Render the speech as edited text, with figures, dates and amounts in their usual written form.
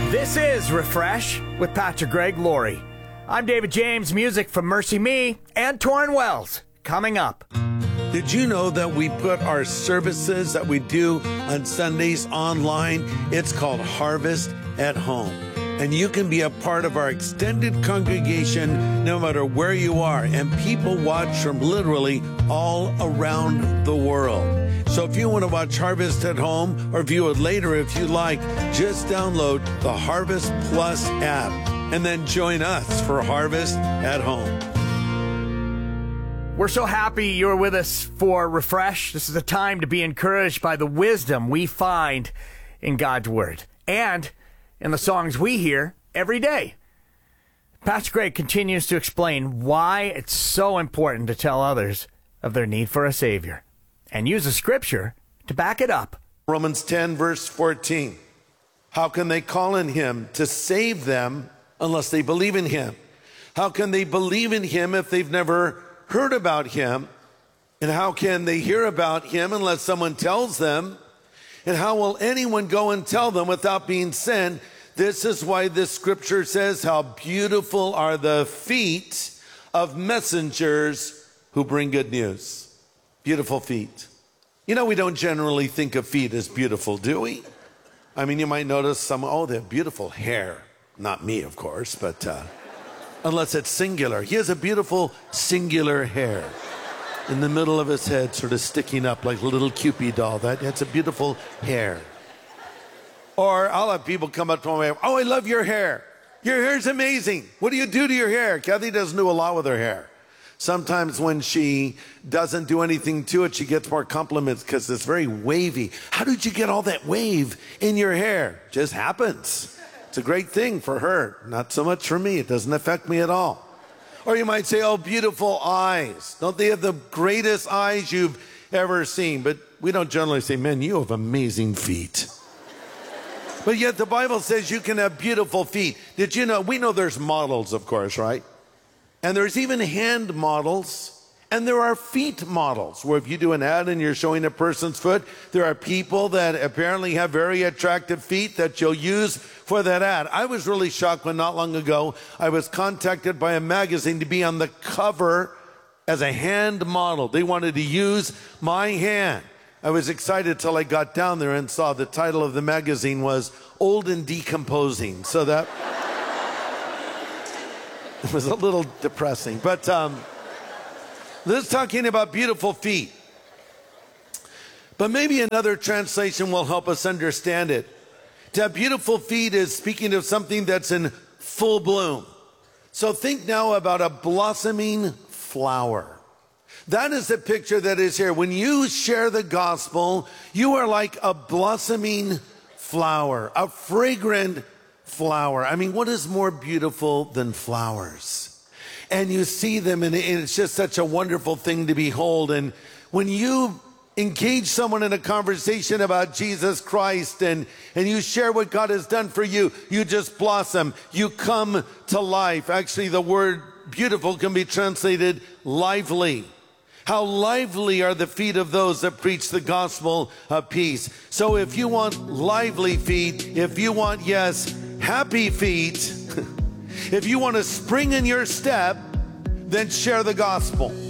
This is Refresh with Pastor Greg Laurie. I'm David James, music from Mercy Me and Torrin Wells. Coming up. Did you know that we put our services that we do on Sundays online? It's called Harvest at Home. And you can be a part of our extended congregation no matter where you are. And people watch from literally all around the world. So if you want to watch Harvest at Home or view it later if you like, just download the Harvest Plus app and then join us for Harvest at Home. We're so happy you're with us for Refresh. This is a time to be encouraged by the wisdom we find in God's Word and in the songs we hear every day. Pastor Greg continues to explain why it's so important to tell others of their need for a Savior and use a scripture to back it up. Romans 10, verse 14. How can they call on him to save them unless they believe in him? How can they believe in him if they've never heard about him? And how can they hear about him unless someone tells them? And how will anyone go and tell them without being sent? This is why this scripture says, how beautiful are the feet of messengers who bring good news. Beautiful feet. You know, we don't generally think of feet as beautiful, do we? I mean, you might notice some, oh, they have beautiful hair. Not me, of course, but unless it's singular. He has a beautiful singular hair in the middle of his head, sort of sticking up like a little Cupid doll. That's a beautiful hair. Or I'll have people come up to me, oh, I love your hair. Your hair's amazing. What do you do to your hair? Kathy doesn't do a lot with her hair. Sometimes when she doesn't do anything to it, she gets more compliments because it's very wavy. How did you get all that wave in your hair? Just happens. It's a great thing for her. Not so much for me. It doesn't affect me at all. Or you might say, oh, beautiful eyes. Don't they have the greatest eyes you've ever seen? But we don't generally say, man, you have amazing feet. But yet the Bible says you can have beautiful feet. Did you know? We know there's models, of course, right? And there's even hand models, and there are feet models, where if you do an ad and you're showing a person's foot, there are people that apparently have very attractive feet that you'll use for that ad. I was really shocked when not long ago I was contacted by a magazine to be on the cover as a hand model. They wanted to use my hand. I was excited till I got down there and saw the title of the magazine was Old and Decomposing. So that... it was a little depressing, but this is talking about beautiful feet. But maybe another translation will help us understand it. To have beautiful feet is speaking of something that's in full bloom. So think now about a blossoming flower. That is the picture that is here. When you share the gospel, you are like a blossoming flower, a fragrant flower. I mean, what is more beautiful than flowers? And you see them, and it's just such a wonderful thing to behold. And when you engage someone in a conversation about Jesus Christ and you share what God has done for you, you just blossom. You come to life. Actually, the word beautiful can be translated lively. How lively are the feet of those that preach the gospel of peace. So if you want lively feet, if you want, yes, happy feet, if you want a spring in your step, then share the gospel.